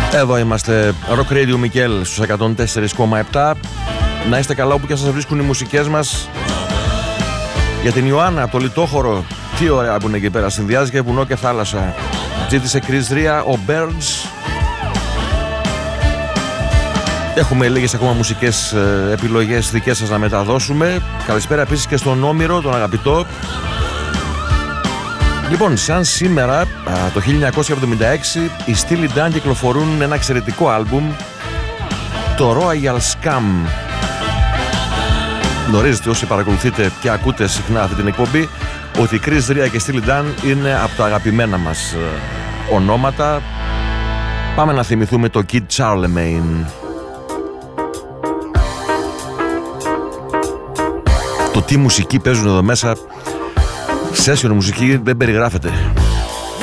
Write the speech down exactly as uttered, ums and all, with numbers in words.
Εδώ είμαστε, Rock Radio Μικέλ στους εκατόν τέσσερα κόμμα επτά. Να είστε καλά όπου και σας βρίσκουν οι μουσικές μας. Για την Ιωάννα από το Λιτόχωρο, τι ωραία που είναι εκεί πέρα, συνδυάζει και βουνό και θάλασσα. Ζήτησε Chris Ria, ο Birds. Έχουμε λίγες ακόμα μουσικές ε, επιλογές δικές σας να μεταδώσουμε. Καλησπέρα επίσης και στον Όμηρο, τον αγαπητό. Λοιπόν, σαν σήμερα, το χίλια εννιακόσια εβδομήντα έξι, οι Steely Dan κυκλοφορούν ένα εξαιρετικό άλμπουμ, το Royal Scum. Γνωρίζετε όσοι παρακολουθείτε και ακούτε συχνά αυτή την εκπομπή ότι η Chris Ria και η Steely Dan είναι από τα αγαπημένα μας ονόματα. Πάμε να θυμηθούμε το Kid Charlemagne. Το τι μουσική παίζουν εδώ μέσα, session μουσική, δεν περιγράφεται.